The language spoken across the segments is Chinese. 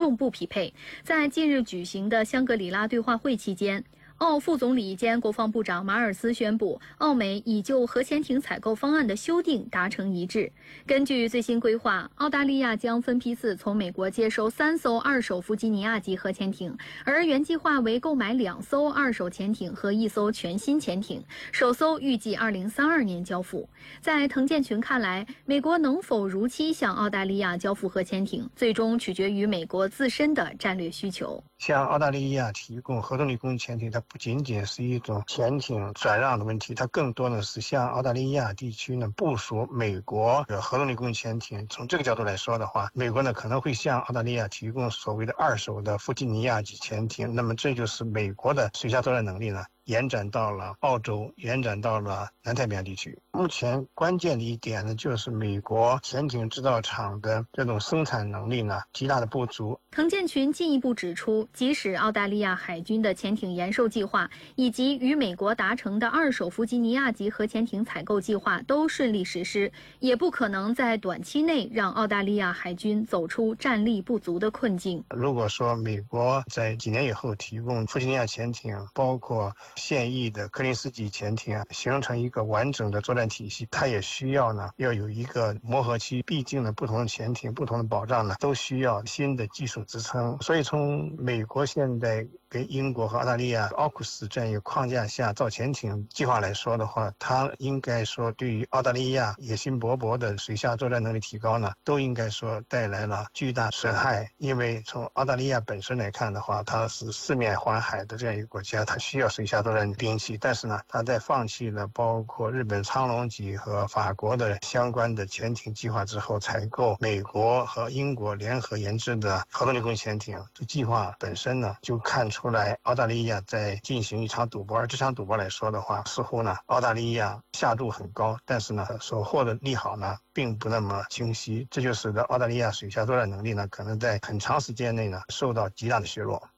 重不匹配。在近日举行的香格里拉对话会期间，澳副总理兼国防部长马尔斯宣布，澳美已就核潜艇采购方案的修订达成一致。根据最新规划，澳大利亚将分批次从美国接收3艘二手弗吉尼亚级核潜艇，而原计划为购买2艘二手潜艇和1艘全新潜艇，首艘预计2032年交付。在滕建群看来，美国能否如期向澳大利亚交付核潜艇，最终取决于美国自身的战略需求。 向澳大利亚提供核动力攻击潜艇，它不仅仅是一种潜艇转让的问题，它更多的是向澳大利亚地区呢部署美国的核动力攻击潜艇。从这个角度来说的话，美国呢可能会向澳大利亚提供所谓的2手的弗吉尼亚级潜艇，那么这就是美国的水下作战能力呢延展到了澳洲，延展到了南太平洋地区。目前关键的一点呢，就是美国潜艇制造厂的这种生产能力呢极大的不足。 滕建群进一步指出，即使澳大利亚海军的潜艇延寿计划以及与美国达成的2手弗吉尼亚级核潜艇采购计划都顺利实施，也不可能在短期内让澳大利亚海军走出战力不足的困境。 如果说美国在几年以后提供弗吉尼亚潜艇，包括现役的柯林斯级潜艇，形成一个完整的作战体系，它也需要呢要有一个磨合期，毕竟呢不同的潜艇、不同的保障呢都需要新的技术支撑。所以从美国现在跟英国和澳大利亚奥库斯这样一个框架下造潜艇计划来说的话，它应该说对于澳大利亚野心勃勃的水下作战能力提高呢，都应该说带来了巨大损害。因为从澳大利亚本身来看的话，它是四面环海的这样一个国家，它需要水下作战兵器，但是呢，它在放弃了包括日本苍龙级和法国的相关的潜艇计划之后，采购美国和英国联合研制的核动力攻击潜艇，这计划本身呢就看出来澳大利亚在进行一场赌博。而这场赌博来说的话，似乎呢澳大利亚下注很高，但是呢所获的利好呢并不那么清晰，这就使得澳大利亚水下作战能力呢可能在很长时间内呢受到极大的削弱。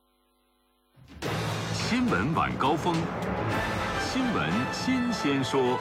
新闻晚高峰，新闻新鲜说。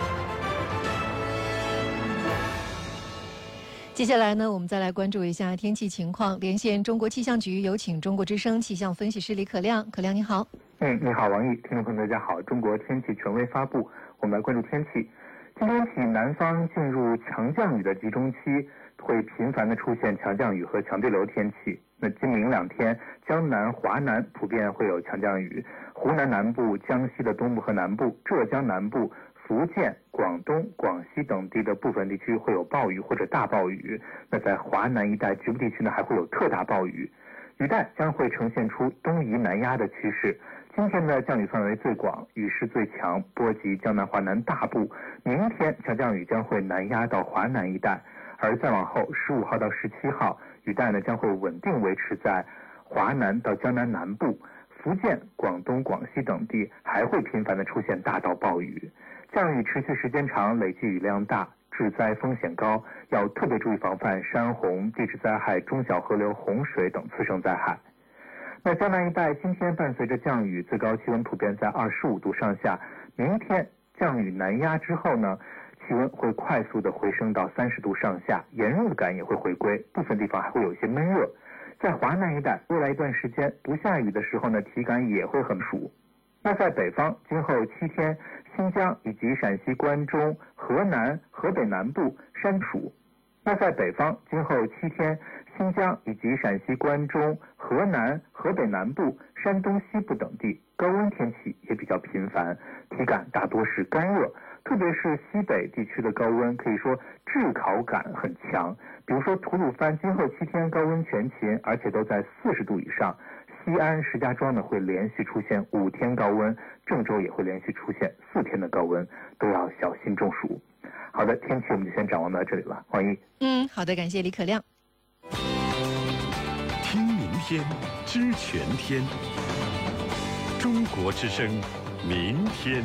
接下来呢，我们再来关注一下天气情况。连线中国气象局，有请中国之声气象分析师李可亮。可亮你好。 你好，王毅，听众朋友大家好。中国天气权威发布，我们来关注天气。今天起，南方进入强降雨的集中期，会频繁的出现强降雨和强对流天气。那今明2天，江南、华南普遍会有强降雨，湖南南部、江西的东部和南部、浙江南部、福建、广东、广西等地的部分地区会有暴雨或者大暴雨。那在华南一带局部地区呢，还会有特大暴雨。雨带将会呈现出东移南压的趋势。今天的降雨范围最广，雨势最强，波及江南、华南大部。明天强降雨将会南压到华南一带，而再往后15号到17号，雨带呢将会稳定维持在华南到江南南部。福建、广东、广西等地还会频繁的出现大到暴雨，降雨持续时间长，累计雨量大，致灾风险高，要特别注意防范山洪、地质灾害、中小河流洪水等次生灾害。那江南一带今天伴随着降雨，最高气温普遍在25度上下。明天降雨南压之后呢，气温会快速的回升到30度上下，炎热感也会回归，部分地方还会有一些闷热。在华南一带，未来一段时间不下雨的时候呢，体感也会很暑。那在北方，今后7天，新疆以及陕西关中、河南、河北南部山暑。那在北方，今后7天，新疆以及陕西关中、河南、河北南部、山东西部等地高温天气也比较频繁，体感大多是干热，特别是西北地区的高温可以说炙烤感很强。比如说吐鲁番今后7天高温全勤，而且都在40度以上。西安、石家庄呢会连续出现5天高温，郑州也会连续出现4天的高温，都要小心中暑。好的，天气我们就先展望到这里了，王毅。 好的，感谢李可亮。 听明天，知全天。中国之声，明天。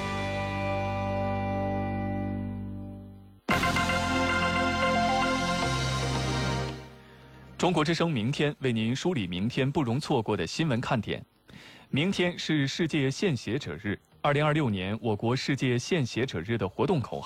中国之声明天为您梳理明天不容错过的新闻看点。明天是世界献血者日，2026年我国世界献血者日的活动口号